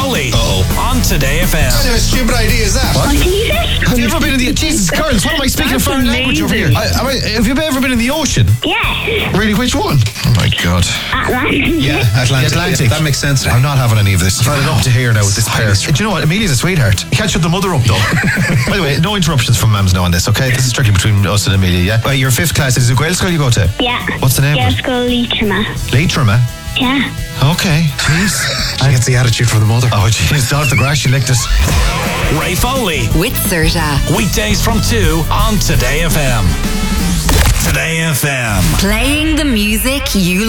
Foley on Today FM. What kind of a stupid idea is that? What? Have you ever been in the... Jesus, girls, what am I speaking a foreign language over here? Have you ever been in the ocean? Yes. Really, which one? Oh my God. Atlantic. Yeah, Atlantic. Yeah, that makes sense. I'm not having any of this. I've had it up to here now with this pair. Do you know what? Amelia's a sweetheart. You can't shut the mother up, though. By the way, no interruptions from Mams now on this, okay? This is strictly between us and Amelia, yeah? Well, you're 5th class. Is it Gael school you go to? Yeah. What's the name of it? Gael School Leitrim. Leitrim, eh? Yeah. Okay. Jeez. She gets the attitude from the mother. Oh, jeez. Down at the grass, she licked it. Ray Foley. With Serta. Weekdays from 2 on Today FM. Today FM. Playing the music you